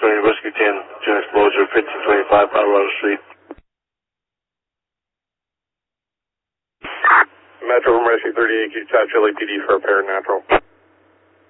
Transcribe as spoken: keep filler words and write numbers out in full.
twenty Whiskey ten, Gen Exposure, fifteen twenty-five Colorado Street. Metro from Rescue thirty-eight, Q T A P, L A P D for repair natural.